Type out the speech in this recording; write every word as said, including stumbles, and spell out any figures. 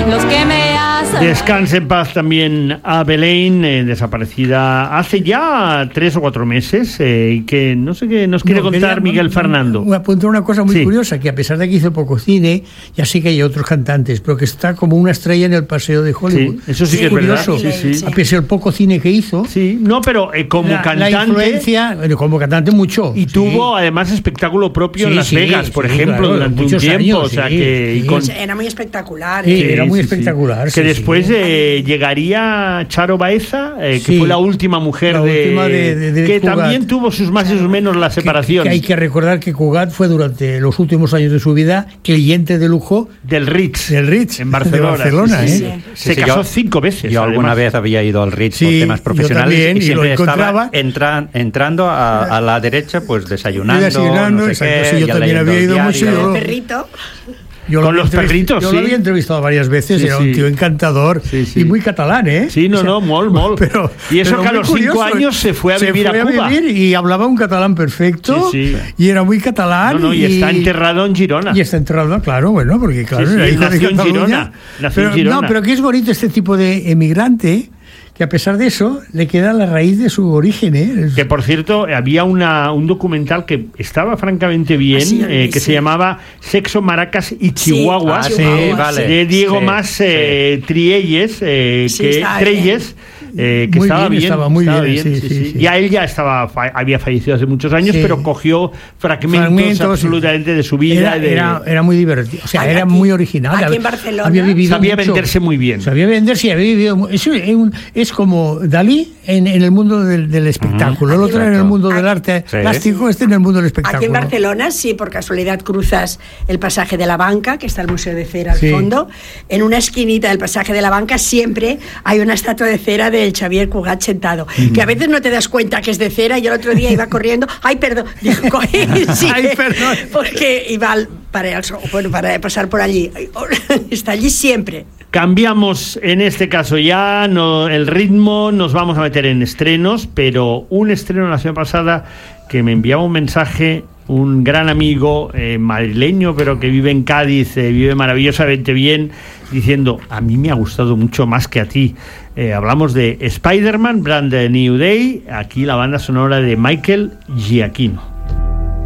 los que me hacen. Descanse en paz también a Belén, eh, desaparecida hace ya tres o cuatro meses, eh, y que no sé qué nos quiere no, contar quería, Miguel Fernando. Me apuntó una cosa muy sí. curiosa, que a pesar de que hizo poco cine, ya sí que hay otros cantantes, pero que está como una estrella en el paseo de Hollywood. Sí, eso sí, sí que es curioso, verdad. Sí, sí. A pesar del poco cine que hizo. Sí, no, pero eh, como la, cantante. La influencia, bueno, como cantante mucho. Y sí. tuvo además espectáculo propio sí, en Las sí, Vegas, por sí, ejemplo, claro, durante un tiempo. Años, o sea sí, que. sí. Y con... Era muy espectacular. Sí, ¿eh? era muy sí, espectacular. Sí. Que sí, después sí. eh, llegaría Charo Baeza, eh, que sí. fue la última mujer la de, última de, de, de que Cugat. También tuvo sus más y sus menos la separación. Que, que hay que recordar que Cugat fue durante los últimos años de su vida cliente de lujo del Ritz. Del Ritz. En Barcelona. De Barcelona sí, ¿eh? sí, sí. Se sí, casó yo, cinco veces. Yo además. alguna vez había ido al Ritz sí, por temas profesionales también, y siempre y estaba entra, entrando a, a la derecha, pues desayunando. desayunando no sé exacto, qué, sí, yo también había ido mucho. El perrito. Yo con los perritos, yo sí. lo había entrevistado varias veces, sí, era sí. un tío encantador sí, sí. y muy catalán, ¿eh? Sí, no, o sea, no, mol, mol. Pero, y eso pero que a los curioso, cinco años se fue a se vivir fue a Cuba. A vivir y hablaba un catalán perfecto sí, sí. y era muy catalán. No, no, y, y está enterrado en Girona. Y está enterrado, claro, bueno, porque claro, sí, sí, era hijo nació de en Cataluña. Girona. Nació Pero, en Girona. No, pero que es bonito este tipo de emigrante, que a pesar de eso le queda la raíz de su origen, ¿eh? Que por cierto había una, un documental que estaba francamente bien, ah, sí, eh, que sí. se llamaba Sexo, Maracas y Chihuahua, sí. Ah, sí, vale. de Diego sí, Mas eh, sí. Trielles, eh, sí, que Trelles. Eh, que muy estaba bien, bien, estaba muy estaba bien, bien sí, sí, sí, sí. sí. Ya él ya estaba fa- había fallecido hace muchos años, sí. pero cogió fragmentos, fragmentos absolutamente sí. de su vida. Era, de... era, era muy divertido, o sea, aquí, era muy original. Aquí en Barcelona había vivido sabía mucho. venderse muy bien. Sabía venderse y había vivido. Es, un, es como Dalí en, en el mundo del, del espectáculo, uh-huh. el otro en el mundo del arte sí. plástico, este en el mundo del espectáculo. Aquí en Barcelona, si por casualidad cruzas el pasaje de la Banca, que está el Museo de Cera al sí. fondo, en una esquinita del pasaje de la Banca siempre hay una estatua de cera del Xavier Cugat sentado. Uh-huh. Que a veces no te das cuenta que es de cera. Y el otro día iba corriendo, ay, perdón, dijo, sí, ay, perdón, porque iba al, para, el, bueno, para pasar por allí. Está allí siempre. Cambiamos en este caso ya no, el ritmo, nos vamos a meter en estrenos, pero un estreno la semana pasada que me enviaba un mensaje un gran amigo eh, madrileño, pero que vive en Cádiz, eh, vive maravillosamente bien, diciendo, a mí me ha gustado mucho más que a ti. Eh, hablamos de Spider-Man, Brand New Day, aquí la banda sonora de Michael Giacchino.